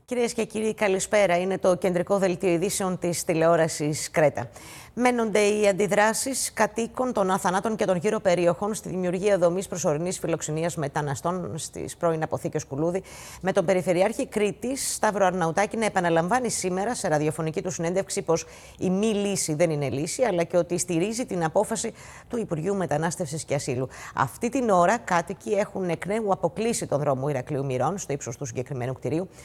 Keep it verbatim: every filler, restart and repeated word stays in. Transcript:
Κυρίες και κύριοι, καλησπέρα. Είναι το κεντρικό δελτίο ειδήσεων της τηλεόρασης Κρέτα. Μένονται οι αντιδράσεις κατοίκων των Αθανάτων και των γύρω περιοχών στη δημιουργία δομής προσωρινής φιλοξενίας μεταναστών στις πρώην αποθήκες Κουλούδη, με τον Περιφερειάρχη Κρήτης, Σταύρο Αρναουτάκη, να επαναλαμβάνει σήμερα σε ραδιοφωνική του συνέντευξη πως η μη λύση δεν είναι λύση, αλλά και ότι στηρίζει την απόφαση του Υπουργείου Μετανάστευσης και Ασύλου. Αυτή την ώρα, κάτοικοι έχουν εκ νέου αποκλείσει τον δρόμο Ηρακλείου Μηρών, στο ύψος του συγκεκριμένου κτηρίου,